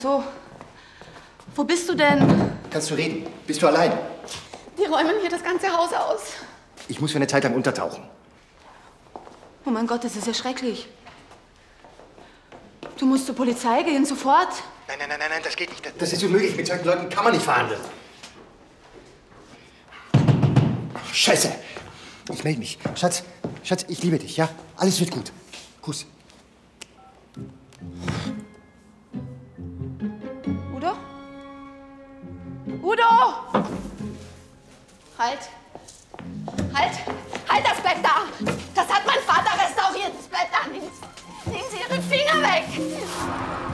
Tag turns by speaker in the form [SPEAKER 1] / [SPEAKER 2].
[SPEAKER 1] So, wo bist du denn?
[SPEAKER 2] Kannst du reden? Bist du allein?
[SPEAKER 1] Die räumen hier das ganze Haus aus.
[SPEAKER 2] Ich muss für eine Zeit lang untertauchen.
[SPEAKER 1] Oh mein Gott, das ist ja schrecklich. Du musst zur Polizei gehen, sofort.
[SPEAKER 2] Nein, das geht nicht. Das ist unmöglich. Mit solchen Leuten kann man nicht verhandeln. Scheiße. Ich melde mich. Schatz, ich liebe dich, ja? Alles wird gut. Kuss.
[SPEAKER 1] Udo? Udo! Halt! Halt! Halt, das bleibt da! Das hat mein Vater restauriert. Das bleibt da. Nehmen Sie Ihre Finger weg!